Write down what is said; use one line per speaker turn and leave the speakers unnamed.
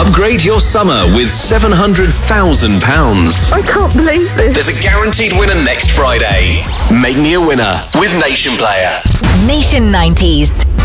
Upgrade your summer with £700,000.
I can't believe this.
There's a guaranteed winner next Friday. Make me a winner with Nation Player.
Nation 90s.